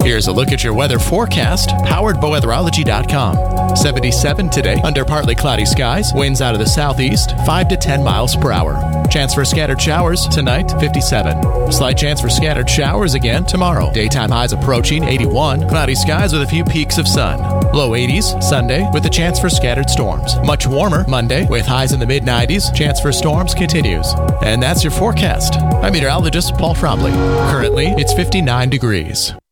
Here's a look at your weather forecast, powered by weatherology.com. 77 today, under partly cloudy skies, winds out of the southeast, 5 to 10 miles per hour. Chance for scattered showers tonight, 57. Slight chance for scattered showers again tomorrow. Daytime highs approaching 81. Cloudy skies with a few peaks of sun. Low 80s Sunday with a chance for scattered storms. Much warmer Monday with highs in the mid-90s. Chance for storms continues. And that's your forecast. I'm meteorologist Paul Fromley. Currently, it's 59 degrees.